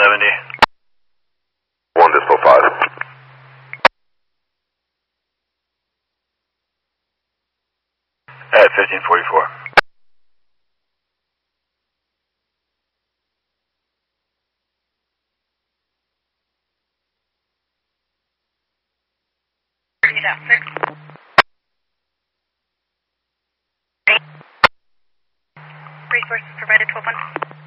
70. 1 distal 5. At 1544. Resources provided 12-1.